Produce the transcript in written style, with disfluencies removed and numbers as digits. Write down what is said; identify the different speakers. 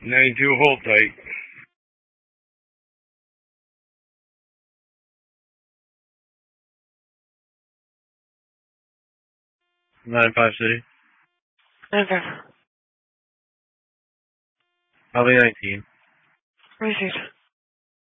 Speaker 1: 92, hold tight. 95 City.
Speaker 2: Okay.
Speaker 1: Probably 19.
Speaker 2: Received.